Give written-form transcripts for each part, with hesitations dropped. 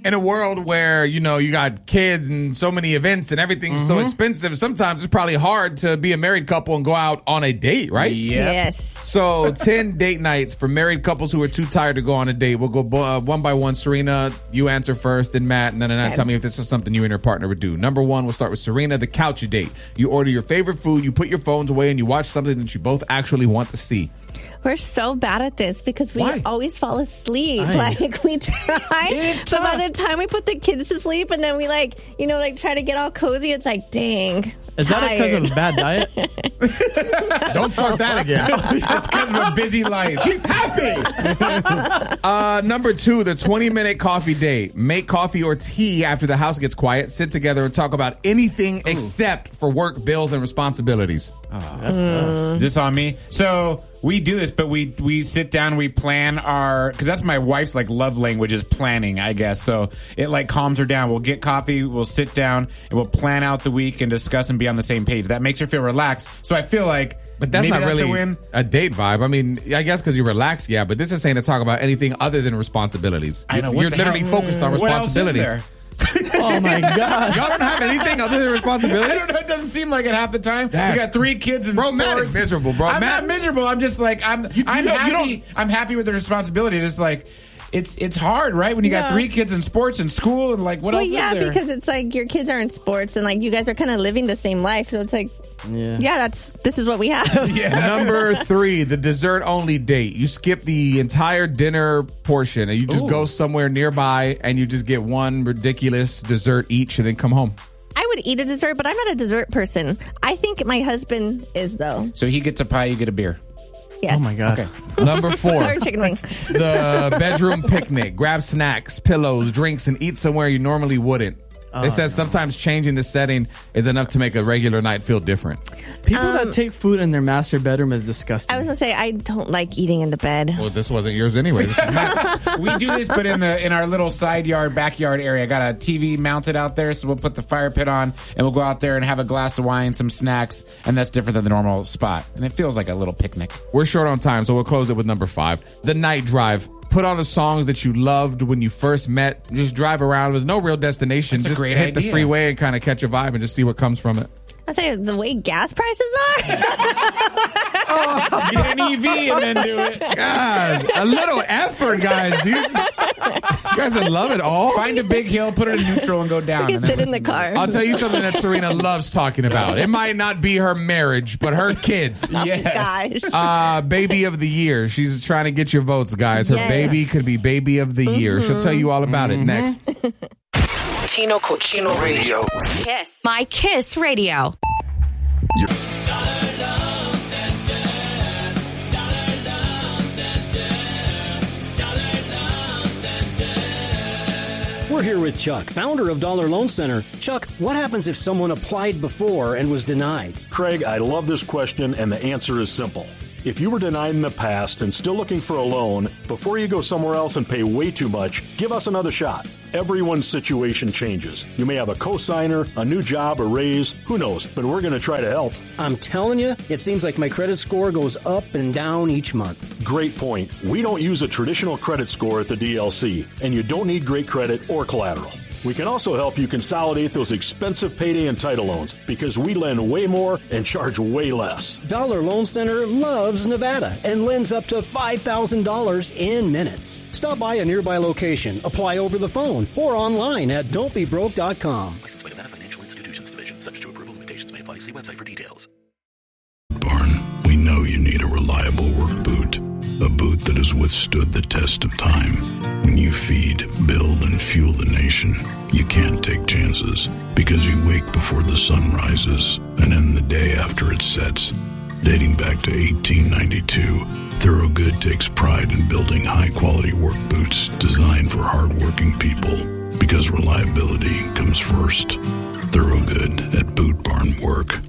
in a world where, you got kids and so many events and everything's so expensive, sometimes it's probably hard to be a married couple and go out on a date, right? Yep. Yes. So 10 date nights for married couples who are too tired to go on a date. We'll go one by one. Serena, you answer first, then Matt, and then tell me if this is something you and your partner would do. Number one, we'll start with Serena, the couch date. You order your favorite food, you put your phones away, and you watch something that you both actually want to see. We're so bad at this because we always fall asleep. Aye. Like, we try, but by the time we put the kids to sleep and then we try to get all cozy, it's like, dang. Is that because of a bad diet? Don't start that again. It's because of a busy life. She's happy. Number two, the 20-minute coffee date. Make coffee or tea after the house gets quiet. Sit together and talk about anything except for work, bills, and responsibilities. That's tough. Is this on me? So we do this, but we sit down, we plan because that's my wife's love language is planning, I guess. So it calms her down. We'll get coffee, we'll sit down, and we'll plan out the week and discuss and be on the same page. That makes her feel relaxed. So I feel like But that's maybe not really a win. a date vibe. I mean, I guess because you relax, yeah, but this is saying to talk about anything other than responsibilities. I know, what You're the literally hell? focused on What else is responsibilities. there? Oh, my God. Y'all don't have anything other than I responsibilities? don't know. It doesn't seem like it half the time. That's- We got 3 kids and Bro, Matt is miserable, bro. I'm Matt- not miserable. I'm just I'm happy. I'm happy with the responsibility. It's it's hard, right? When you got Yeah. 3 kids in sports and school and what else is there? Because it's your kids are in sports and you guys are kind of living the same life. So it's this is what we have. Number 3, the dessert only date. You skip the entire dinner portion and you just go somewhere nearby and you just get one ridiculous dessert each and then come home. I would eat a dessert, but I'm not a dessert person. I think my husband is, though. So he gets a pie, you get a beer. Yes. Oh, my God. Okay. Number 4, Or chicken wing. the bedroom picnic. Grab snacks, pillows, drinks, and eat somewhere you normally wouldn't. It says sometimes changing the setting is enough to make a regular night feel different. People that take food in their master bedroom is disgusting. I was going to say, I don't like eating in the bed. Well, this wasn't yours anyway. This is Matt's. We do this, but in our little backyard area. I got a TV mounted out there, so we'll put the fire pit on, and we'll go out there and have a glass of wine, some snacks, and that's different than the normal spot. And it feels like a little picnic. We're short on time, so we'll close it with number 5. The night drive. Put on the songs that you loved when you first met. Just drive around with no real destination. That's a just great hit the idea. freeway and kind of catch a vibe and just see what comes from it. I say the way gas prices are. Get an EV and then do it. God, a little effort, guys. Dude. You guys would love it all. Find a big hill, put it in neutral, and go down. You and can then sit in the listen to car. I'll tell you something that Serena loves talking about. It might not be her marriage, but her kids. it. Yes. Gosh. Baby of the year. She's trying to get your votes, guys. Her Yes. baby could be baby of the year. She'll tell you all about it next. Tino Cochino Radio. Kiss. My Kiss Radio. We're here with Chuck, founder of Dollar Loan Center. Chuck, what happens if someone applied before and was denied? Craig, I love this question, and the answer is simple. If you were denied in the past and still looking for a loan, before you go somewhere else and pay way too much, give us another shot. Everyone's situation changes. You may have a cosigner, a new job, a raise, who knows, but we're going to try to help. I'm telling you, it seems like my credit score goes up and down each month. Great point. We don't use a traditional credit score at the DLC, and you don't need great credit or collateral. We can also help you consolidate those expensive payday and title loans because we lend way more and charge way less. Dollar Loan Center loves Nevada and lends up to $5,000 in minutes. Stop by a nearby location, apply over the phone, or online at don'tbebroke.com. Licensed by Nevada Financial Institutions Division. Subject to approval, limitations may apply. See website for details. Barn, we know you need a reliable work boot. A boot that has withstood the test of time. When you feed, build, and fuel the nation, you can't take chances because you wake before the sun rises and end the day after it sets. Dating back to 1892, Thorogood takes pride in building high-quality work boots designed for hard-working people because reliability comes first. Thorogood at Boot Barn Work.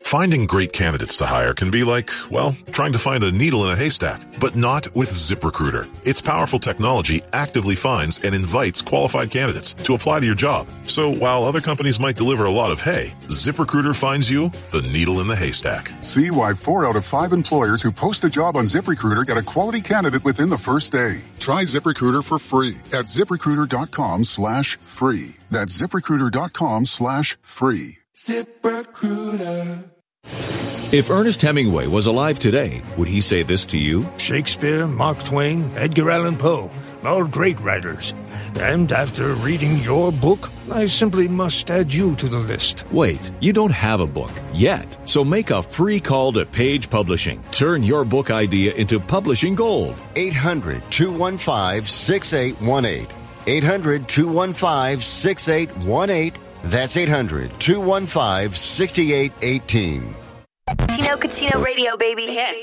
Finding great candidates to hire can be like, well, trying to find a needle in a haystack, but not with ZipRecruiter. Its powerful technology actively finds and invites qualified candidates to apply to your job. So while other companies might deliver a lot of hay, ZipRecruiter finds you the needle in the haystack. See why 4 out of 5 employers who post a job on ZipRecruiter get a quality candidate within the first day. Try ZipRecruiter for free at ZipRecruiter.com/free. That's ZipRecruiter.com/free. ZipRecruiter. If Ernest Hemingway was alive today, would he say this to you? Shakespeare, Mark Twain, Edgar Allan Poe, all great writers. And after reading your book, I simply must add you to the list. Wait, you don't have a book yet, so make a free call to Page Publishing. Turn your book idea into publishing gold. 800-215-6818. 800-215-6818. That's 800-215-6818. Tino Cucino Radio, baby. Yes.